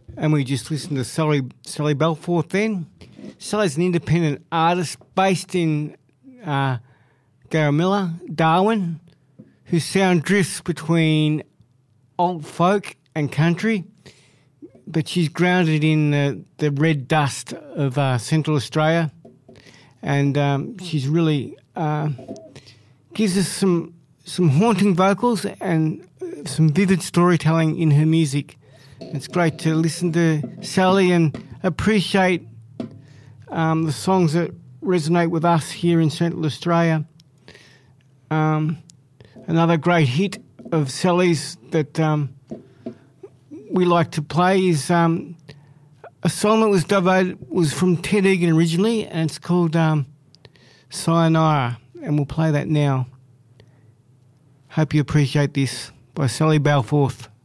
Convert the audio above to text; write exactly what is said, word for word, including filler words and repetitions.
And we just listened to Sally, Sally Belforth then. Sally's an independent artist based in uh, Garamilla, Darwin, whose sound drifts between alt folk and country, but she's grounded in the, the red dust of uh, Central Australia, and um, she's really uh, gives us some some haunting vocals and some vivid storytelling in her music. It's great to listen to Sally and appreciate um, the songs that resonate with us here in Central Australia. Um, another great hit of Sally's that um, we like to play is um, a song that was devoted, was from Ted Egan originally, and it's called um, Sayonara, and we'll play that now. Hope you appreciate this by Sally Belforth.